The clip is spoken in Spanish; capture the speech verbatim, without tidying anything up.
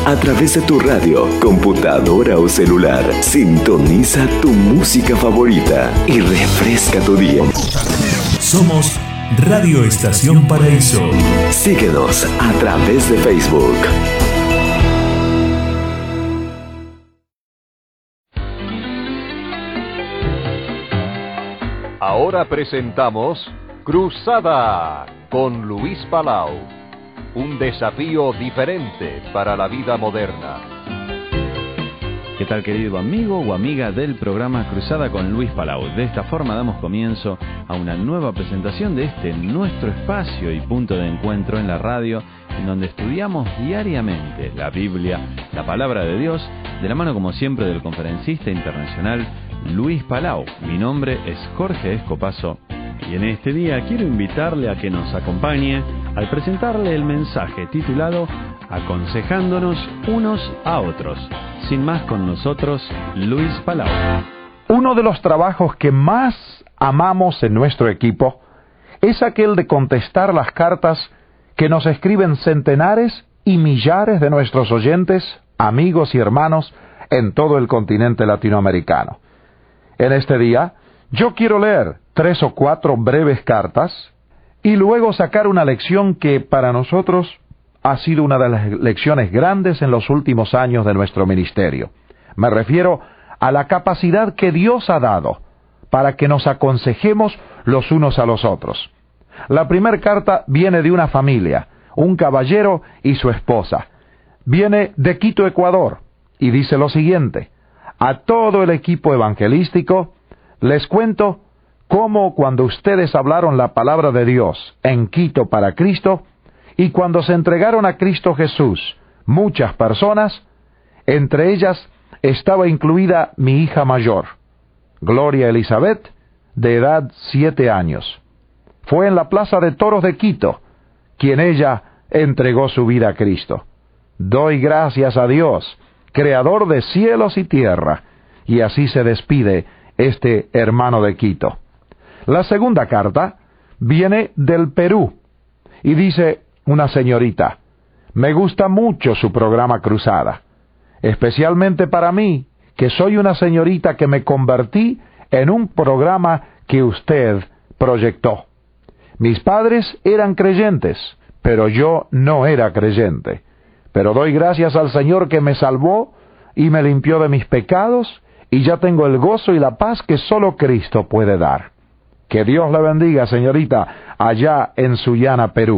A través de tu radio, computadora o celular, sintoniza tu música favorita y refresca tu día. Somos Radio Estación Paraíso. Síguenos a través de Facebook. Ahora presentamos Cruzada con Luis Palau. Un desafío diferente para la vida moderna. ¿Qué tal, querido amigo o amiga del programa Cruzada con Luis Palau? De esta forma damos comienzo a una nueva presentación de este nuestro espacio y punto de encuentro en la radio, en donde estudiamos diariamente la Biblia, la palabra de Dios, de la mano como siempre del conferencista internacional Luis Palau. Mi nombre es Jorge Escopazo y en este día quiero invitarle a que nos acompañe al presentarle el mensaje titulado Aconsejándonos unos a otros. Sin más, con nosotros, Luis Palau. Uno de los trabajos que más amamos en nuestro equipo es aquel de contestar las cartas que nos escriben centenares y millares de nuestros oyentes, amigos y hermanos en todo el continente latinoamericano. En este día, yo quiero leer tres o cuatro breves cartas y luego sacar una lección que para nosotros ha sido una de las lecciones grandes en los últimos años de nuestro ministerio. Me refiero a la capacidad que Dios ha dado para que nos aconsejemos los unos a los otros. La primera carta viene de una familia, un caballero y su esposa. Viene de Quito, Ecuador, y dice lo siguiente: a todo el equipo evangelístico les cuento cómo cuando ustedes hablaron la palabra de Dios en Quito para Cristo, y cuando se entregaron a Cristo Jesús, muchas personas, entre ellas estaba incluida mi hija mayor, Gloria Elizabeth, de edad siete años. Fue en la Plaza de Toros de Quito, quien ella entregó su vida a Cristo. Doy gracias a Dios, Creador de cielos y tierra, y así se despide este hermano de Quito. La segunda carta viene del Perú, y dice una señorita: me gusta mucho su programa Cruzada, especialmente para mí, que soy una señorita que me convertí en un programa que usted proyectó. Mis padres eran creyentes, pero yo no era creyente. Pero doy gracias al Señor que me salvó y me limpió de mis pecados, y ya tengo el gozo y la paz que solo Cristo puede dar. Que Dios la bendiga, señorita, allá en Sullana, Perú.